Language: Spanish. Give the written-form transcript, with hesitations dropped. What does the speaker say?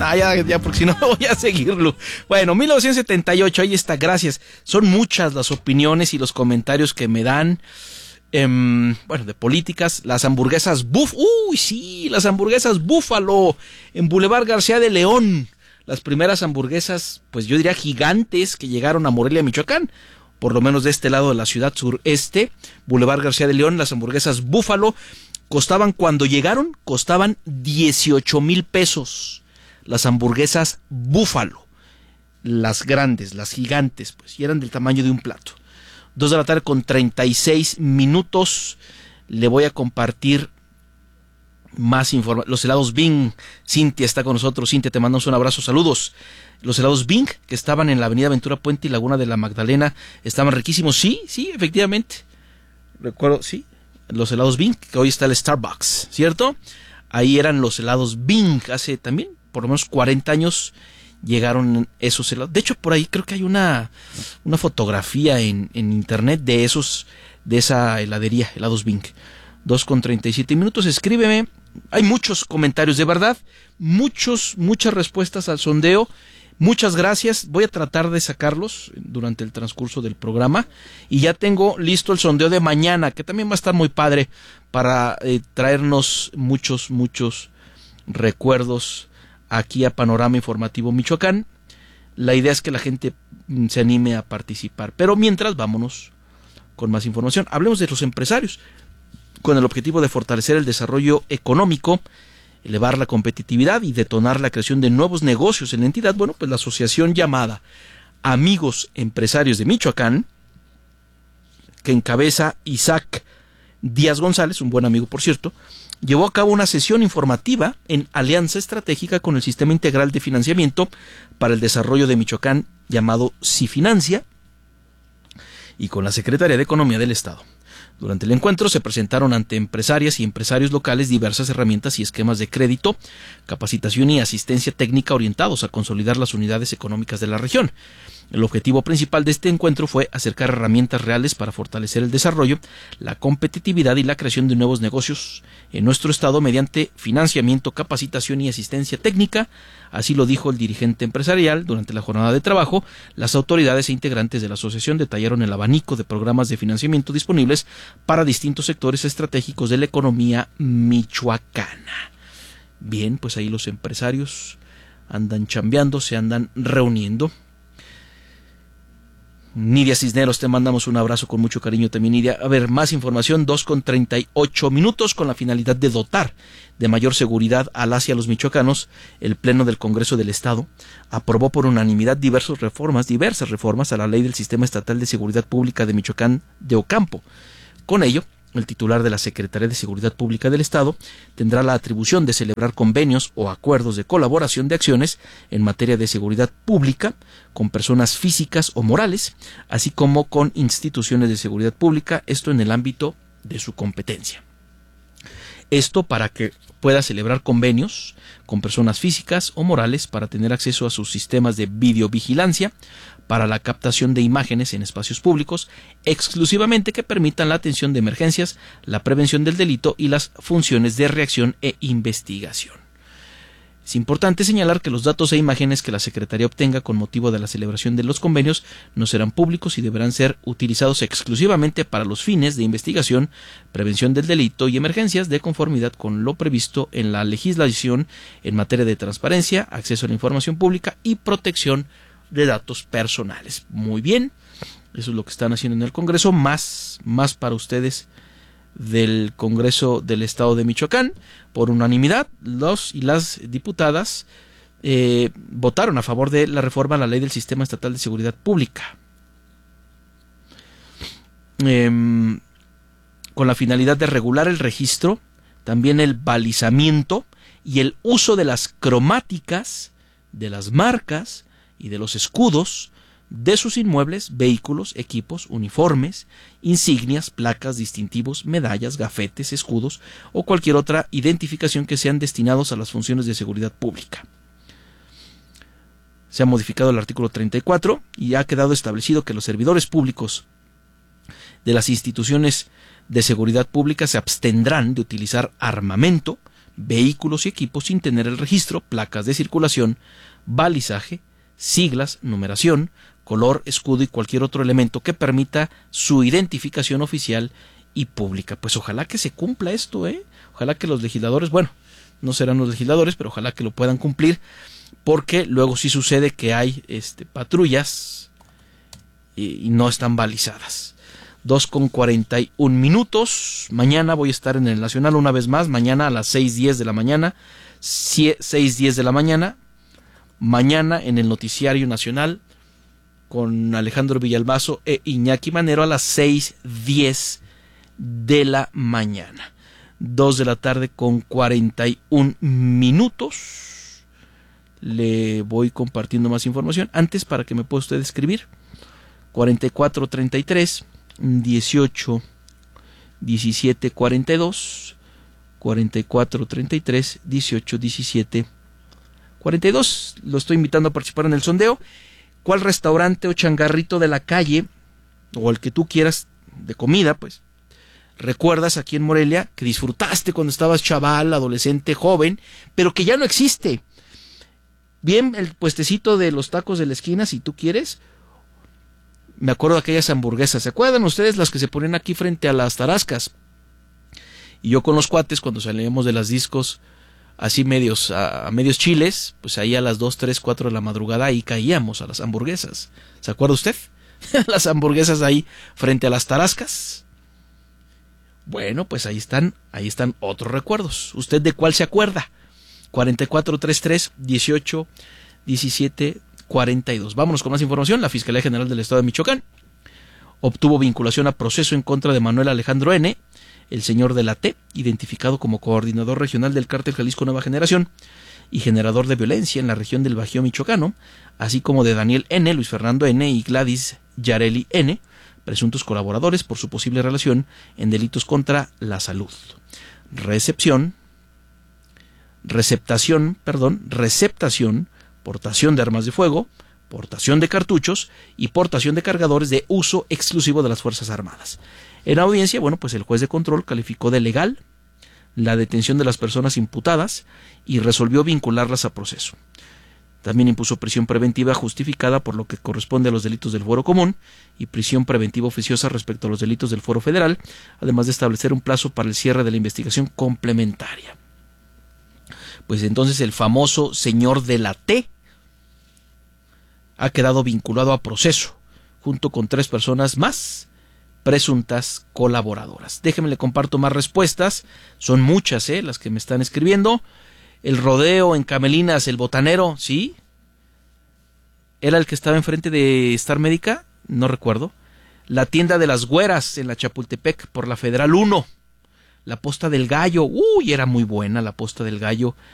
Ya, porque si no voy a seguirlo. Bueno, 1978, ahí está, gracias. Son muchas las opiniones y los comentarios que me dan. Bueno, de políticas, las hamburguesas las hamburguesas Búfalo en Boulevard García de León. Las primeras hamburguesas, pues yo diría gigantes, que llegaron a Morelia, Michoacán, por lo menos de este lado de la ciudad sureste, Boulevard García de León. Las hamburguesas Búfalo cuando llegaron, costaban 18,000 pesos. Las hamburguesas Búfalo, las grandes, las gigantes, pues, y eran del tamaño de un plato. 2:36 p.m. Le voy a compartir más información. Los helados Bing. Cintia está con nosotros. Cintia, te mandamos un abrazo, saludos. Los helados Bing, que estaban en la avenida Ventura Puente y Laguna de la Magdalena, estaban riquísimos. Sí, efectivamente. Recuerdo, sí. Los helados Bing, que hoy está el Starbucks, ¿cierto? Ahí eran los helados Bing. Hace también, por lo menos 40 años, llegaron esos helados. De hecho, por ahí creo que hay una fotografía en internet de esa heladería, helados Bing. 2:37 p.m. Escríbeme. Hay muchos comentarios, de verdad. Muchas respuestas al sondeo. Muchas gracias. Voy a tratar de sacarlos durante el transcurso del programa. Y ya tengo listo el sondeo de mañana, que también va a estar muy padre para traernos muchos recuerdos aquí a Panorama Informativo Michoacán. La idea es que la gente se anime a participar. Pero mientras, vámonos con más información. Hablemos de los empresarios, con el objetivo de fortalecer el desarrollo económico, elevar la competitividad y detonar la creación de nuevos negocios en la entidad. Bueno, pues la asociación llamada Amigos Empresarios de Michoacán, que encabeza Isaac Díaz González, un buen amigo por cierto, llevó a cabo una sesión informativa en alianza estratégica con el Sistema Integral de Financiamiento para el Desarrollo de Michoacán, llamado SIFinancia, y con la Secretaría de Economía del Estado. Durante el encuentro se presentaron ante empresarias y empresarios locales diversas herramientas y esquemas de crédito, capacitación y asistencia técnica orientados a consolidar las unidades económicas de la región. El objetivo principal de este encuentro fue acercar herramientas reales para fortalecer el desarrollo, la competitividad y la creación de nuevos negocios en nuestro estado mediante financiamiento, capacitación y asistencia técnica. Así lo dijo el dirigente empresarial. Durante la jornada de trabajo, las autoridades e integrantes de la asociación detallaron el abanico de programas de financiamiento disponibles para distintos sectores estratégicos de la economía michoacana. Bien, pues ahí los empresarios andan chambeando, se andan reuniendo. Nidia Cisneros, te mandamos un abrazo con mucho cariño también, Nidia. A ver, más información, 2:38 p.m, con la finalidad de dotar de mayor seguridad al hacia los michoacanos. El Pleno del Congreso del Estado aprobó por unanimidad diversas reformas a la Ley del Sistema Estatal de Seguridad Pública de Michoacán de Ocampo. Con ello, el titular de la Secretaría de Seguridad Pública del Estado tendrá la atribución de celebrar convenios o acuerdos de colaboración de acciones en materia de seguridad pública con personas físicas o morales, así como con instituciones de seguridad pública, esto en el ámbito de su competencia. Esto para que pueda celebrar convenios con personas físicas o morales para tener acceso a sus sistemas de videovigilancia, para la captación de imágenes en espacios públicos, exclusivamente que permitan la atención de emergencias, la prevención del delito y las funciones de reacción e investigación. Es importante señalar que los datos e imágenes que la Secretaría obtenga con motivo de la celebración de los convenios no serán públicos y deberán ser utilizados exclusivamente para los fines de investigación, prevención del delito y emergencias, de conformidad con lo previsto en la legislación en materia de transparencia, acceso a la información pública y protección de datos personales. Muy bien, eso es lo que están haciendo en el Congreso. Más para ustedes del Congreso del Estado de Michoacán. Por unanimidad, los y las diputadas votaron a favor de la reforma a la Ley del Sistema Estatal de Seguridad Pública, con la finalidad de regular el registro, también el balizamiento y el uso de las cromáticas, de las marcas y de los escudos de sus inmuebles, vehículos, equipos, uniformes, insignias, placas, distintivos, medallas, gafetes, escudos o cualquier otra identificación que sean destinados a las funciones de seguridad pública. Se ha modificado el artículo 34 y ha quedado establecido que los servidores públicos de las instituciones de seguridad pública se abstendrán de utilizar armamento, vehículos y equipos sin tener el registro, placas de circulación, balizaje, siglas, numeración, color, escudo y cualquier otro elemento que permita su identificación oficial y pública. Pues ojalá que se cumpla esto, ojalá que los legisladores, bueno, no serán los legisladores, pero ojalá que lo puedan cumplir, porque luego sí sucede que hay patrullas y no están balizadas. 2:41. Mañana voy a estar en el Nacional una vez más, mañana a las 6:10 de la mañana, 6:10 de la mañana, mañana en el Noticiario Nacional con Alejandro Villalbazo e Iñaki Manero a las 6:10 de la mañana. 2:41. Le voy compartiendo más información. Antes, para que me pueda usted escribir, 4433 18 17 42, 4433 18 17 42. Lo estoy invitando a participar en el sondeo. ¿Cuál restaurante o changarrito de la calle, o el que tú quieras de comida, pues, recuerdas aquí en Morelia que disfrutaste cuando estabas chaval, adolescente, joven, pero que ya no existe? Bien, el puestecito de los tacos de la esquina, si tú quieres. Me acuerdo de aquellas hamburguesas. ¿Se acuerdan ustedes las que se ponían aquí frente a las tarascas? Y yo con los cuates, cuando salíamos de las discos así a medios chiles, pues ahí a las 2, 3, 4 de la madrugada ahí caíamos a las hamburguesas. ¿Se acuerda usted? Las hamburguesas ahí frente a las tarascas. Bueno, pues ahí están otros recuerdos. ¿Usted de cuál se acuerda? 4433 18 17 42. Vámonos con más información. La Fiscalía General del Estado de Michoacán obtuvo vinculación a proceso en contra de Manuel Alejandro N., el señor de la T, identificado como coordinador regional del Cártel Jalisco Nueva Generación y generador de violencia en la región del Bajío Michoacano, así como de Daniel N., Luis Fernando N. y Gladys Yareli N., presuntos colaboradores por su posible relación en delitos contra la salud. Receptación, portación de armas de fuego, portación de cartuchos y portación de cargadores de uso exclusivo de las Fuerzas Armadas. En audiencia, pues el juez de control calificó de legal la detención de las personas imputadas y resolvió vincularlas a proceso. También impuso prisión preventiva justificada por lo que corresponde a los delitos del fuero común y prisión preventiva oficiosa respecto a los delitos del fuero federal, además de establecer un plazo para el cierre de la investigación complementaria. Pues entonces el famoso señor de la T ha quedado vinculado a proceso, junto con 3 personas más, presuntas colaboradoras. Déjenme le comparto más respuestas, son muchas las que me están escribiendo. El rodeo en Camelinas, el botanero, ¿sí? ¿Era el que estaba enfrente de Star Médica? No recuerdo. La tienda de las güeras en la Chapultepec por la Federal 1. La posta del gallo, era muy buena la posta del gallo,